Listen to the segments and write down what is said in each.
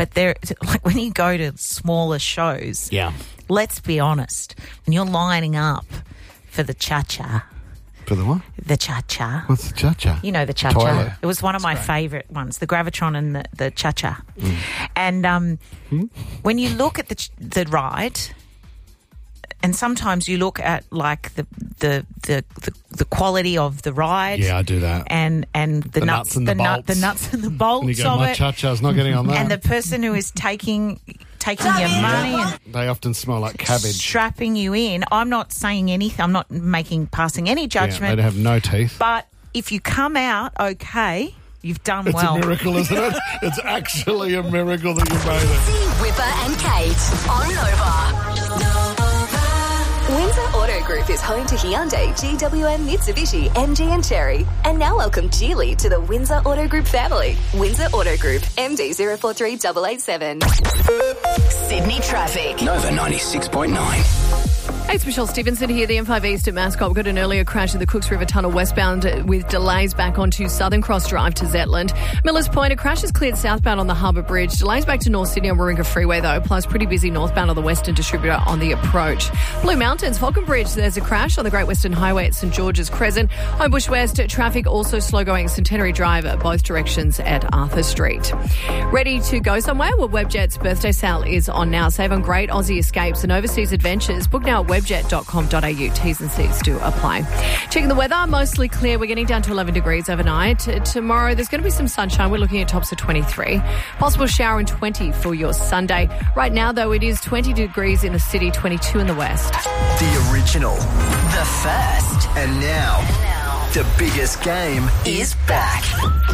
But like when you go to smaller shows, let's be honest, when you're lining up for the cha-cha. For the what? The cha-cha. What's the cha-cha? You know the cha-cha. Toilet. It was one of my favourite ones, the Gravitron and the cha-cha. And when you look at the ride, and sometimes you look at like the quality of the ride. Yeah, I do that. And the nuts and the bolts. The nuts and the bolts and you go, of my it. cha-cha's not getting on that. And the person who is taking your money and they often smell like cabbage. Strapping you in. I'm not saying anything. I'm not passing any judgment. Yeah, they have no teeth. But if you come out okay, you've done it's well. It's a miracle, isn't it? It's actually a miracle that you made it. See Whipper and Kate on Nova. Windsor Auto Group is home to Hyundai, GWM, Mitsubishi, MG and Cherry. And now welcome Geely to the Windsor Auto Group family. Windsor Auto Group, MD 043887. Sydney traffic. Nova 96.9. Hey, it's Michelle Stevenson here, the M5 East at Mascot. We've got an earlier crash at the Cooks River Tunnel westbound with delays back onto Southern Cross Drive to Zetland. Millers Point, a crash has cleared southbound on the Harbour Bridge. Delays back to North Sydney on Warringah Freeway, though, plus pretty busy northbound on the Western Distributor on the approach. Blue Mountains, Falcon Bridge, there's a crash on the Great Western Highway at St George's Crescent. Homebush West, traffic also slow going Centenary Drive at both directions at Arthur Street. Ready to go somewhere? Well, Webjet's birthday sale is on now. Save on great Aussie escapes and overseas adventures. Book now at webjet.com.au. T's and C's do apply. Checking the weather, mostly clear. We're getting down to 11 degrees overnight. Tomorrow, there's going to be some sunshine. We're looking at tops of 23. Possible shower and 20 for your Sunday. Right now, though, it is 20 degrees in the city, 22 in the west. The original. The first. And now, the biggest game is back.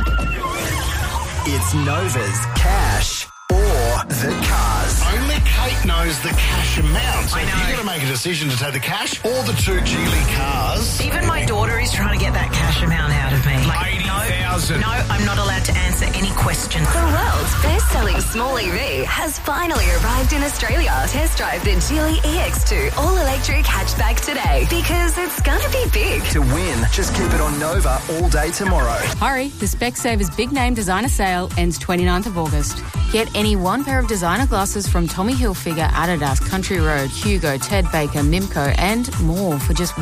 It's Nova's Cash or the Cars. Only Kate knows the cash amount. So you've got to make a decision to take the cash or the two Geely cars. Even my daughter is trying to get that cash amount out of me. Like 80,000. No, I'm not allowed to answer any question. The world's best-selling small EV has finally arrived in Australia. Test drive the Geely EX2 all-electric hatchback today because it's going to be big. To win, just keep it on Nova all day tomorrow. Hurry, the Specsavers Big Name Designer Sale ends 29th of August. Get any one pair of designer glasses from Tommy Hilfiger, Adidas, Country Road, Hugo, Ted Baker, Mimco and more for just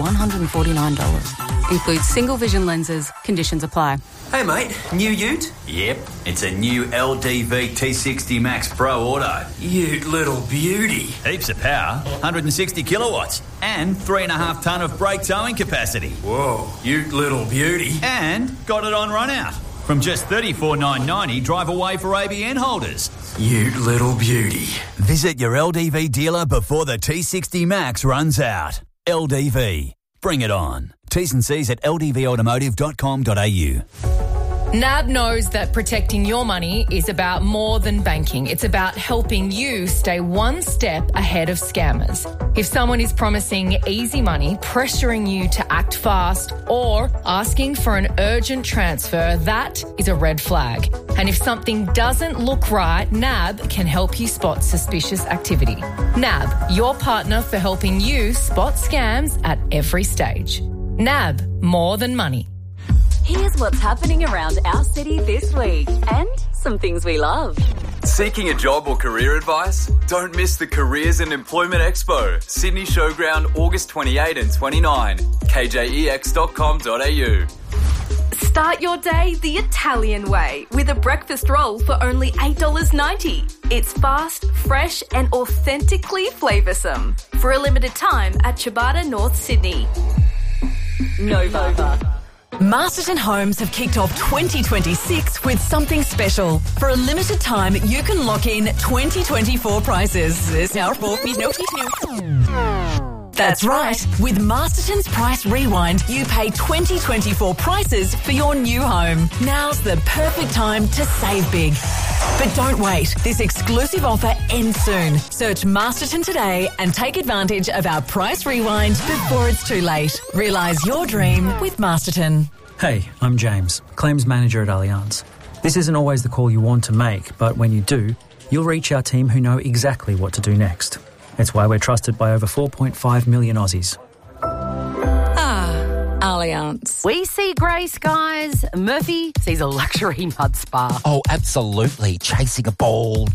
$149. Includes single vision lenses. Conditions apply. Hey mate, new ute? Yep, it's a new LDV T60 Max Pro Auto. Ute little beauty. Heaps of power, 160 kilowatts and 3.5 tonne of brake towing capacity. Whoa, ute little beauty. And got it on run out. From just $34,990 drive away for ABN holders. Ute little beauty. Visit your LDV dealer before the T60 Max runs out. LDV. Bring it on. T's and C's at ldvautomotive.com.au. NAB knows that protecting your money is about more than banking. It's about helping you stay one step ahead of scammers. If someone is promising easy money, pressuring you to act fast, or asking for an urgent transfer, that is a red flag. And if something doesn't look right, NAB can help you spot suspicious activity. NAB, your partner for helping you spot scams at every stage. NAB, more than money. Here's what's happening around our city this week and some things we love. Seeking a job or career advice? Don't miss the Careers and Employment Expo, Sydney Showground, August 28 and 29. kjex.com.au. Start your day the Italian way with a breakfast roll for only $8.90. It's fast, fresh and authentically flavoursome. For a limited time at Ciabatta, North Sydney. Nova. Masterton Homes have kicked off 2026 with something special. For a limited time, you can lock in 2024 prices. That's right. With Masterton's Price Rewind, you pay 2024 prices for your new home. Now's the perfect time to save big. But don't wait. This exclusive offer ends soon. Search Masterton today and take advantage of our Price Rewind before it's too late. Realise your dream with Masterton. Hey, I'm James, Claims Manager at Allianz. This isn't always the call you want to make, but when you do, you'll reach our team who know exactly what to do next. It's why we're trusted by over 4.5 million Aussies. Allianz. We see grey skies. Murphy sees a luxury mud spa. Oh, absolutely. Chasing a ball,